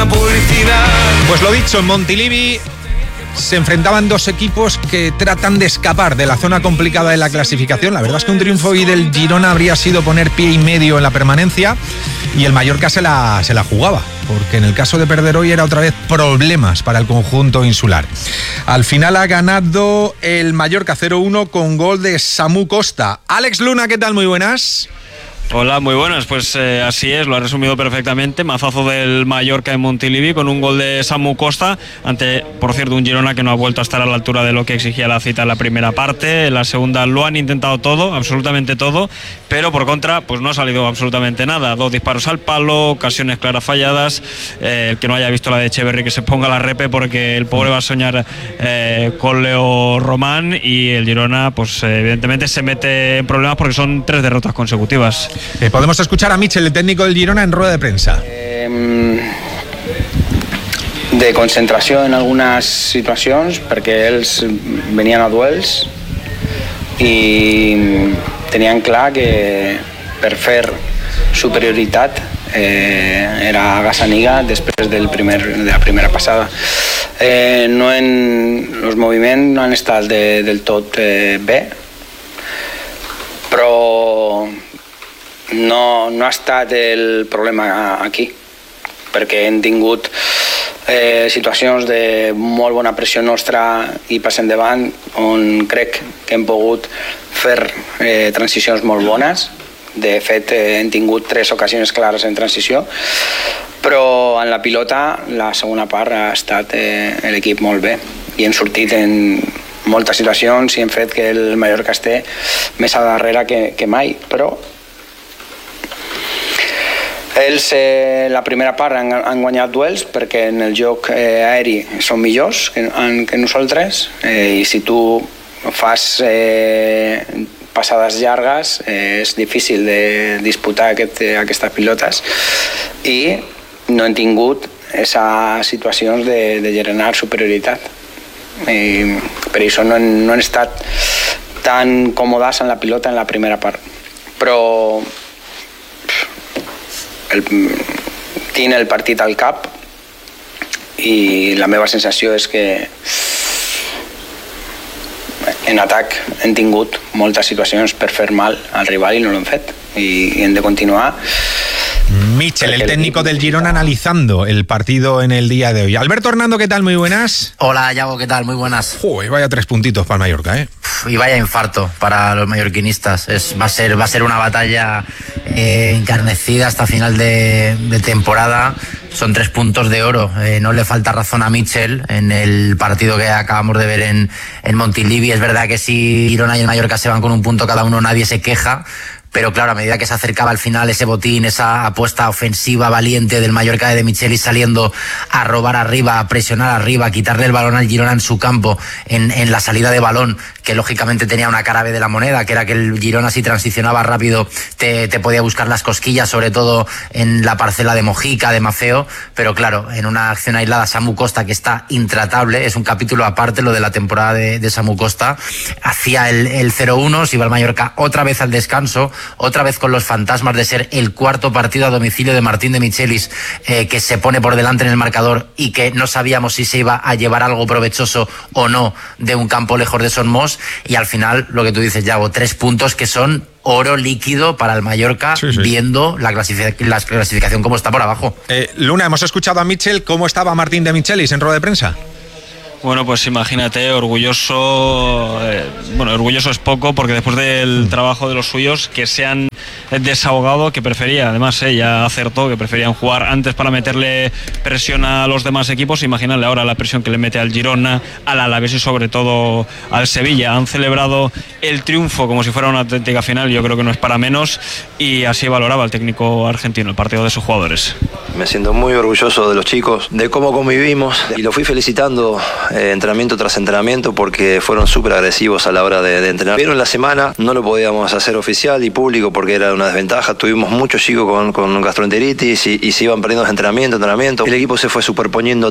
la publicidad. Pues lo dicho, en Montilivi se enfrentaban dos equipos que tratan de escapar de la zona complicada de la clasificación. La verdad es que un triunfo hoy del Girona habría sido poner pie y medio en la permanencia, y el Mallorca se la jugaba, porque en el caso de perder hoy era otra vez problemas para el conjunto insular. Al final ha ganado el Mallorca 0-1 con gol de Samu Costa. Alex Luna, ¿qué tal? Muy buenas. Hola, muy buenas. Pues así es, lo ha resumido perfectamente. Mazazo del Mallorca en Montilivi con un gol de Samu Costa ante, por cierto, un Girona que no ha vuelto a estar a la altura de lo que exigía la cita en la primera parte. En la segunda lo han intentado todo, absolutamente todo, pero por contra pues no ha salido absolutamente nada. 2 disparos al palo, ocasiones claras falladas. El que no haya visto la de Echeverri que se ponga la repe, porque el pobre va a soñar con Leo Román, y el Girona pues evidentemente se mete en problemas porque son 3 derrotas consecutivas. Podemos escuchar a Mitchell, el técnico del Girona, en rueda de prensa. De concentració en algunes situacions, perquè ells venien a duels i tenien clar que per fer superioritat era Gazzaniga després de la primera passada. Els moviments no han estat del tot bé, però no ha estat el problema aquí, perquè hem tingut situacions de molt bona pressió nostra i pas endavant, on crec que hem pogut fer transicions molt bones. De fet, hem tingut 3 ocasions clares en transició, però en la pilota la segona part ha estat l'equip molt bé i hem sortit en moltes situacions i hem fet que el Mallorca esté més a darrere que mai, però ells la primera part han guanyat duels perquè en el joc aeri són millors que nosaltres, i si tu fas passades llargues és difícil de disputar aquestes pilotes, i no hem tingut aquestes situacions de generar superioritat, i per això no han estat tan còmodes en la pilota en la primera part, però tinc el partit al cap i la meva sensació és que en atac hem tingut moltes situacions per fer mal al rival i no l'hem fet, i hem de continuar. Mitchell, el técnico del Girona, analizando el partido en el día de hoy. Alberto Hernando, ¿qué tal? Muy buenas. Hola, Yago, ¿qué tal? Muy buenas. Joder, vaya 3 puntitos para el Mallorca, ¿eh? Y vaya infarto para los mallorquinistas. Va a ser una batalla encarnecida hasta final de temporada. Son 3 puntos de oro. No le falta razón a Mitchell en el partido que acabamos de ver en Montilivi. Es verdad que si Girona y el Mallorca se van con un punto cada uno, nadie se queja. Pero claro, a medida que se acercaba al final ese botín, esa apuesta ofensiva valiente del Mallorca de Michelis saliendo a robar arriba, a presionar arriba, a quitarle el balón al Girona en su campo, en la salida de balón, que lógicamente tenía una cara B de la moneda, que era que el Girona, si transicionaba rápido, te podía buscar las cosquillas, sobre todo en la parcela de Mojica, de Mafeo. Pero claro, en una acción aislada, Samu Costa, que está intratable, es un capítulo aparte lo de la temporada de Samu Costa, hacía el 0-1, se iba el Mallorca otra vez al descanso, otra vez con los fantasmas de ser el 4º partido a domicilio de Martín de Michelis, que se pone por delante en el marcador y que no sabíamos si se iba a llevar algo provechoso o no de un campo lejos de Son Mos, y al final, lo que tú dices, Yago, 3 puntos que son oro líquido para el Mallorca, sí. Viendo la clasificación como está por abajo. Luna, hemos escuchado a Mitchell. ¿Cómo estaba Martín de Michelis en rueda de prensa? Bueno, pues imagínate, orgulloso, orgulloso es poco, porque después del trabajo de los suyos, que se han desahogado, que prefería, además ya acertó, que preferían jugar antes para meterle presión a los demás equipos. Imagínale ahora la presión que le mete al Girona, al Alavés y sobre todo al Sevilla. Han celebrado el triunfo como si fuera una auténtica final, yo creo que no es para menos, y así valoraba el técnico argentino el partido de sus jugadores. Me siento muy orgulloso de los chicos, de cómo convivimos, y lo fui felicitando entrenamiento tras entrenamiento, porque fueron súper agresivos a la hora de entrenar. Pero en la semana no lo podíamos hacer oficial y público porque era una desventaja. Tuvimos muchos chicos con gastroenteritis y se iban perdiendo entrenamiento. El equipo se fue superponiendo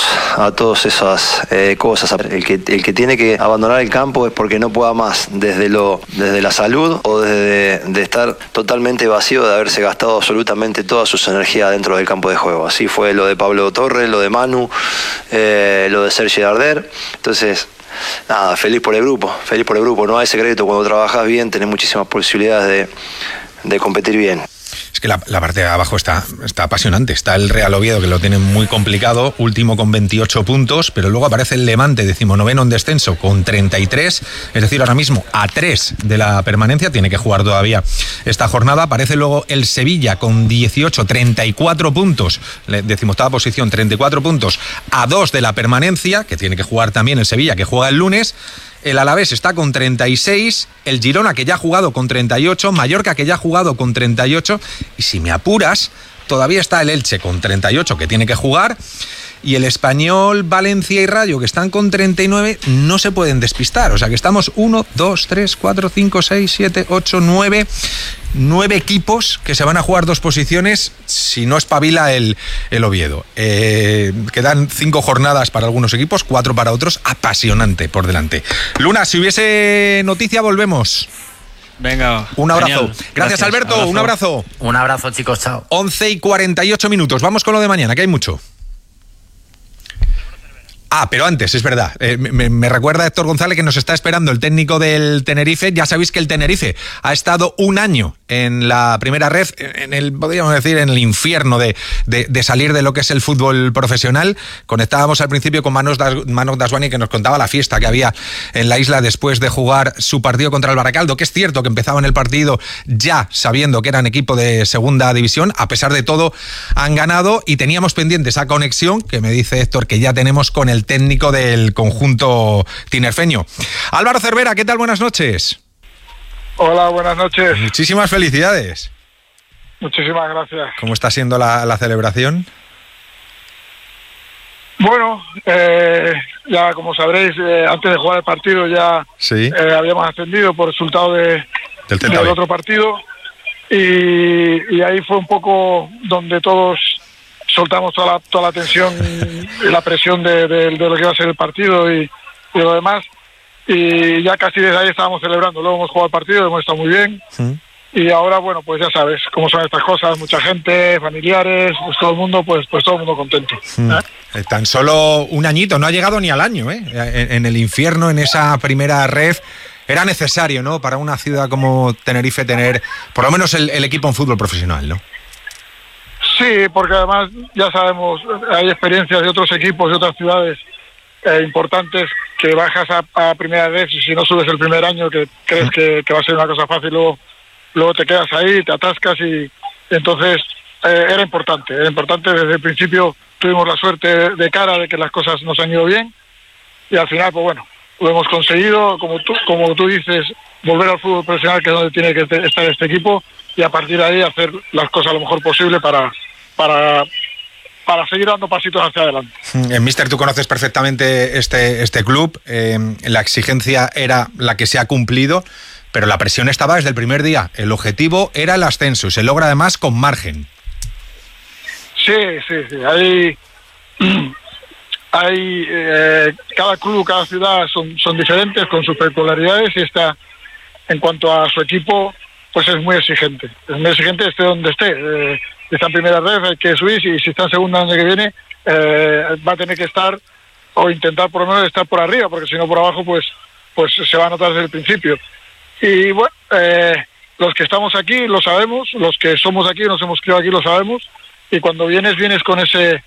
a todas esas cosas. El que tiene que abandonar el campo es porque no pueda más, desde la salud o desde de estar totalmente vacío, de haberse gastado absolutamente toda sus energías dentro del campo de juego. Así fue lo de Pablo Torres, lo de Manu, lo de Sergi Darder. Entonces, nada, feliz por el grupo. No hay secreto, cuando trabajas bien tenés muchísimas posibilidades de competir bien. Es que la parte de abajo está apasionante. Está el Real Oviedo, que lo tiene muy complicado, último con 28 puntos, pero luego aparece el Levante, 19º en descenso, con 33, es decir, ahora mismo a 3 de la permanencia, tiene que jugar todavía esta jornada. Aparece luego el Sevilla con 18, 34 puntos, 18ª posición, 34 puntos, a 2 de la permanencia, que tiene que jugar también el Sevilla, que juega el lunes. El Alavés está con 36, el Girona, que ya ha jugado, con 38, Mallorca, que ya ha jugado, con 38, y si me apuras, todavía está el Elche con 38, que tiene que jugar, y el Español, Valencia y Rayo, que están con 39, no se pueden despistar. O sea que estamos 1, 2, 3, 4, 5, 6, 7, 8, 9 equipos que se van a jugar 2 posiciones si no espabila el Oviedo. Quedan 5 jornadas para algunos equipos, 4 para otros. Apasionante por delante. Luna, si hubiese noticia, volvemos. Venga. Un abrazo. Genial. Gracias, Alberto. Abrazo. Un abrazo. Un abrazo, chicos. Chao. 11:48. Vamos con lo de mañana, que hay mucho. Pero antes, es verdad, me recuerda Héctor González que nos está esperando el técnico del Tenerife. Ya sabéis que el Tenerife ha estado un año en la primera red, podríamos decir, en el infierno de salir de lo que es el fútbol profesional. Conectábamos al principio con Manoj Daswani, que nos contaba la fiesta que había en la isla después de jugar su partido contra el Baracaldo, que es cierto que empezaban el partido ya sabiendo que eran equipo de segunda división. A pesar de todo, han ganado y teníamos pendiente esa conexión que me dice Héctor que ya tenemos con el técnico del conjunto tinerfeño. Álvaro Cervera, ¿qué tal? Buenas noches. Hola, buenas noches. Muchísimas felicidades. Muchísimas gracias. ¿Cómo está siendo la celebración? Bueno, ya como sabréis, antes de jugar el partido ya sí. Habíamos ascendido por resultado del otro partido y ahí fue un poco donde todos soltamos toda la tensión y la presión de lo que iba a ser el partido y lo demás, y ya casi desde ahí estábamos celebrando. Luego hemos jugado el partido, hemos estado muy bien. Y ahora, bueno, pues ya sabes cómo son estas cosas, mucha gente, familiares, pues todo el mundo, pues todo el mundo contento. Tan solo un añito, no ha llegado ni al año, en el infierno, en esa primera red. Era necesario, ¿no?, para una ciudad como Tenerife tener por lo menos el equipo en fútbol profesional, ¿no? Sí, porque además ya sabemos, hay experiencias de otros equipos de otras ciudades importantes que bajas a primera vez y si no subes el primer año que crees que va a ser una cosa fácil, luego te quedas ahí, te atascas y entonces era importante desde el principio. Tuvimos la suerte de cara de que las cosas nos han ido bien y al final, pues bueno, lo hemos conseguido, como tú dices, volver al fútbol profesional, que es donde tiene que estar este equipo, y a partir de ahí hacer las cosas lo mejor posible para seguir dando pasitos hacia adelante. Mister, tú conoces perfectamente este club, la exigencia era la que se ha cumplido, pero la presión estaba desde el primer día. El objetivo era el ascenso y se logra además con margen. Sí. Hay cada club, cada ciudad son diferentes con sus peculiaridades, y esta, en cuanto a su equipo, pues es muy exigente. Esté donde esté. Está en primera red, hay que subir, y si está en segunda el año que viene, va a tener que estar, o intentar por lo menos estar por arriba, porque si no por abajo, pues se va a notar desde el principio. Y bueno, los que estamos aquí lo sabemos, los que somos aquí, nos hemos criado aquí, lo sabemos, y cuando vienes con ese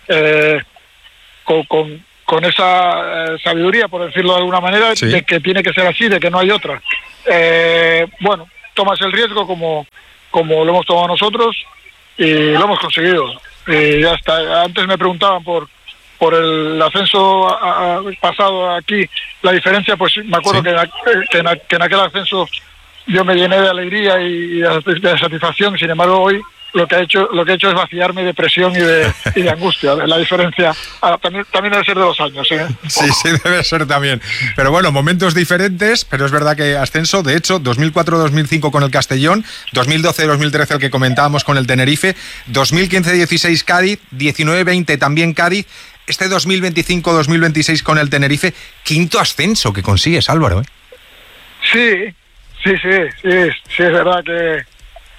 con esa sabiduría, por decirlo de alguna manera, sí, de que tiene que ser así, de que no hay otra. Bueno, tomas el riesgo como lo hemos tomado nosotros y lo hemos conseguido. Y ya está. Antes me preguntaban por el ascenso pasado aquí, la diferencia, pues me acuerdo sí, que en aquel ascenso yo me llené de alegría y de satisfacción. Sin embargo, hoy lo que he hecho es vaciarme de presión y de angustia. La diferencia también debe ser de los años, ¿eh? Sí, debe ser también. Pero bueno, momentos diferentes, pero es verdad que ascenso, de hecho, 2004-2005 con el Castellón, 2012-2013 el que comentábamos con el Tenerife, 2015-16 Cádiz, 19-20 también Cádiz, este 2025-2026 con el Tenerife, quinto ascenso que consigues, Álvaro, ¿eh? Sí, es verdad que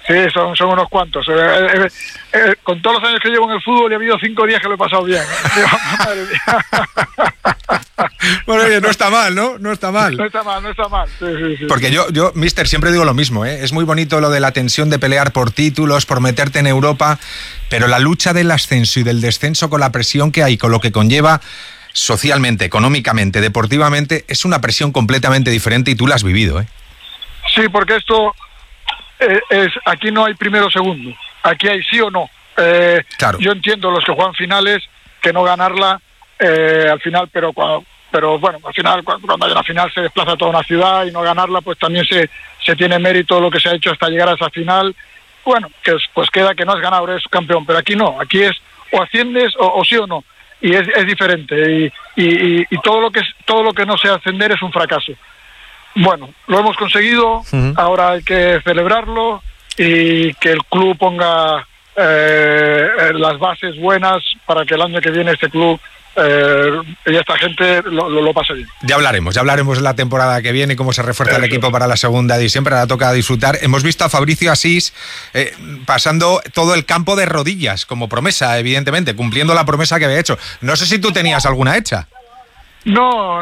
Sí, son unos cuantos. Con todos los años que llevo en el fútbol, he habido 5 días que lo he pasado bien. Madre mía. Bueno, oye, no está mal, ¿no? No está mal. No está mal. Sí. Porque yo, mister, siempre digo lo mismo, ¿eh? Es muy bonito lo de la tensión de pelear por títulos, por meterte en Europa, pero la lucha del ascenso y del descenso con la presión que hay, con lo que conlleva socialmente, económicamente, deportivamente, es una presión completamente diferente y tú la has vivido, ¿eh? Sí, porque esto aquí no hay primero o segundo, aquí hay sí o no. Claro. Yo entiendo los que juegan finales, que no ganarla al final, pero bueno, al final cuando hay una final se desplaza toda una ciudad y no ganarla, pues también se tiene mérito lo que se ha hecho hasta llegar a esa final. Bueno, pues queda que no has ganado, eres campeón, pero aquí no, aquí es o asciendes o sí o no, y es diferente, y todo lo que no sea ascender es un fracaso. Bueno, lo hemos conseguido, ahora hay que celebrarlo y que el club ponga las bases buenas para que el año que viene este club y esta gente lo pase bien. Ya hablaremos la temporada que viene, cómo se refuerza el equipo para la segunda edición, pero ahora toca disfrutar. Hemos visto a Fabricio Asís pasando todo el campo de rodillas, como promesa, evidentemente, cumpliendo la promesa que había hecho. No sé si tú tenías alguna hecha. No.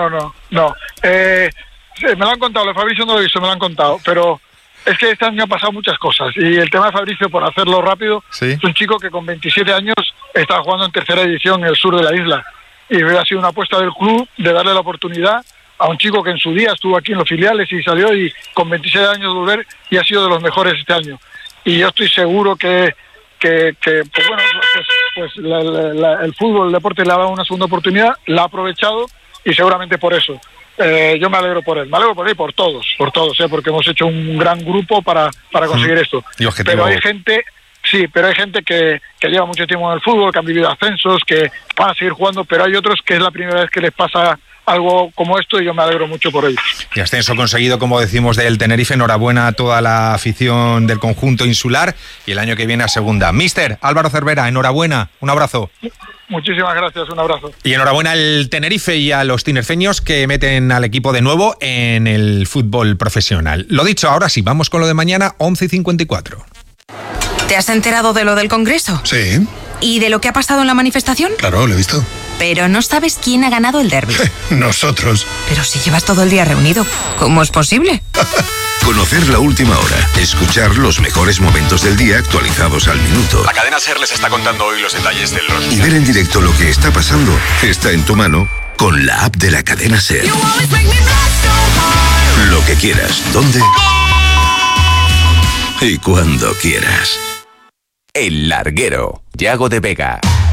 Me lo han contado, de Fabricio no lo he visto, me lo han contado, pero es que este año han pasado muchas cosas y el tema de Fabricio, por hacerlo rápido, ¿sí? Es un chico que con 27 años estaba jugando en tercera división en el sur de la isla y ha sido una apuesta del club de darle la oportunidad a un chico que en su día estuvo aquí en los filiales y salió y con 26 años volver y ha sido de los mejores este año. Y yo estoy seguro que el fútbol, el deporte le ha dado una segunda oportunidad, la ha aprovechado y seguramente por eso. Yo me alegro por él y por todos, porque hemos hecho un gran grupo para conseguir esto. Pero hay gente que lleva mucho tiempo en el fútbol, que han vivido ascensos, que van a seguir jugando, pero hay otros que es la primera vez que les pasa algo como esto y yo me alegro mucho por ellos. Y ascenso conseguido, como decimos, del Tenerife. Enhorabuena a toda la afición del conjunto insular y el año que viene a segunda. Mister Álvaro Cervera, enhorabuena, un abrazo. Muchísimas gracias, un abrazo. Y enhorabuena al Tenerife y a los tinerfeños que meten al equipo de nuevo en el fútbol profesional. Lo dicho, ahora sí, vamos con lo de mañana, 11:54. ¿Te has enterado de lo del Congreso? Sí. ¿Y de lo que ha pasado en la manifestación? Claro, lo he visto. Pero no sabes quién ha ganado el derbi. Nosotros. Pero si llevas todo el día reunido, ¿cómo es posible? Conocer la última hora, escuchar los mejores momentos del día actualizados al minuto. La cadena SER les está contando hoy los detalles de los... Y ver en directo lo que está pasando está en tu mano con la app de la cadena SER. Lo que quieras, dónde y cuando quieras. El Larguero, Yago de Vega.